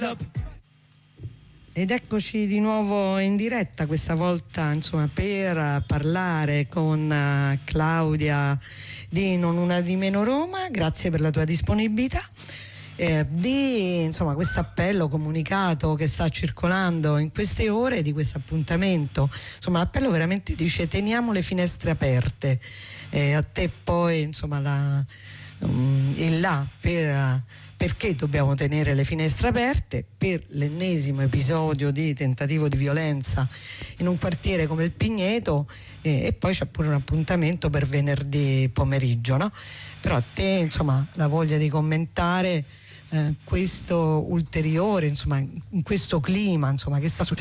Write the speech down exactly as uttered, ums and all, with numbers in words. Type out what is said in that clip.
Ed eccoci di nuovo in diretta, questa volta insomma per parlare con Claudia di Non Una di Meno Roma. Grazie per la tua disponibilità. Eh, di insomma questo appello comunicato che sta circolando in queste ore, di questo appuntamento. Insomma, l'appello veramente dice: teniamo le finestre aperte. Eh, a te poi insomma la, um, il là per perché dobbiamo tenere le finestre aperte per l'ennesimo episodio di tentativo di violenza in un quartiere come il Pigneto, eh, e poi c'è pure un appuntamento per venerdì pomeriggio, no? Però a te insomma la voglia di commentare eh, questo ulteriore, insomma, in questo clima insomma che sta succedendo